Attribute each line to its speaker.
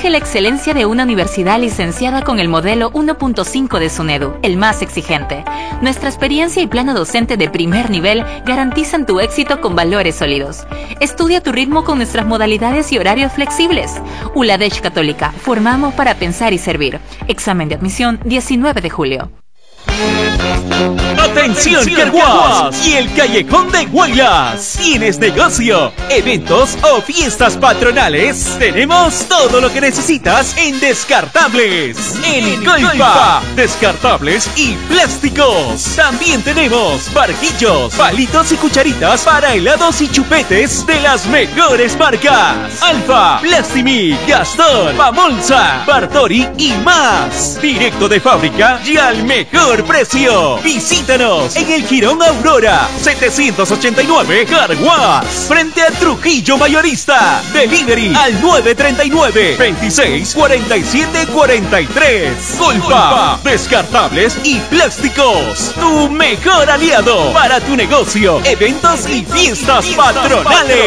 Speaker 1: Elige la excelencia de una universidad licenciada con el modelo 1.5 de SUNEDU, el más exigente. Nuestra experiencia y plano docente de primer nivel garantizan tu éxito con valores sólidos. Estudia a tu ritmo con nuestras modalidades y horarios flexibles. ULADESH Católica, formamos para pensar y servir. Examen de admisión 19 de julio.
Speaker 2: ¡Atención, Carguas! Y el Callejón de Guaylas. ¿Tienes negocio, eventos o fiestas patronales? Tenemos todo lo que necesitas en Descartables. En Golfa, descartables y plásticos. También tenemos barquillos, palitos y cucharitas para helados y chupetes de las mejores marcas: Alfa, Plastimi, Gastón, Pamolsa, Bartori y más. Directo de fábrica y al mejor precio. Visítanos en el Jirón Aurora 789 Carguas, frente a Trujillo Mayorista. Delivery al 939 26 47 43. Golfa, descartables y plásticos, tu mejor aliado para tu negocio, eventos y fiestas patronales.